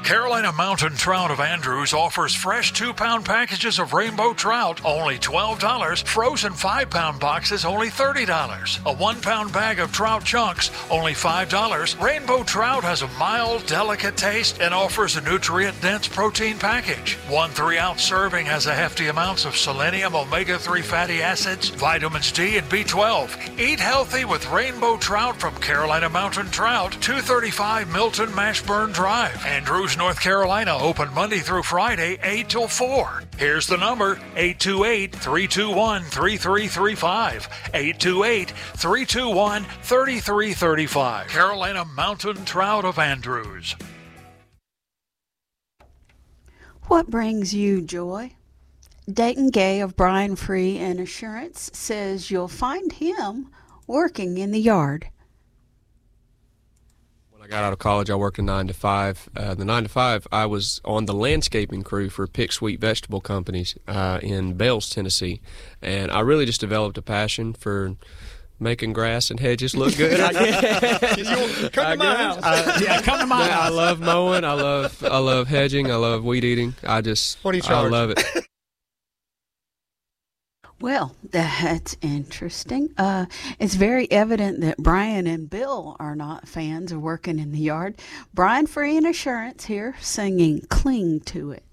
Carolina Mountain Trout of Andrews offers fresh 2-pound packages of rainbow trout, only $12. Frozen 5-pound boxes, only $30. A 1-pound bag of trout chunks, only $5. Rainbow trout has a mild, delicate taste and offers a nutrient-dense protein package. One 3-ounce serving has a hefty amounts of selenium, omega-3 fatty acids, vitamins D, and B12. Eat healthy with rainbow trout from Carolina Mountain Trout, 235 Milton Mashburn Drive, Andrews, North Carolina. Open Monday through Friday, 8 till 4. Here's the number, 828-321-3335. 828-321-3335. Carolina Mountain Trout of Andrews. What brings you joy? Dayton Gay of Brian Free and Assurance says you'll find him working in the yard. When I got out of college, I worked a 9 to 5. The 9 to 5, I was on the landscaping crew for Pick Sweet Vegetable Companies in Bells, Tennessee. And I really just developed a passion for making grass and hedges look good. Come to my house. Come to my house. I love mowing. I love hedging. I love weed eating. What do you charge? I love it. Well, that's interesting. It's very evident that Brian and Bill are not fans of working in the yard. Brian Free and Assurance here singing Cling to It.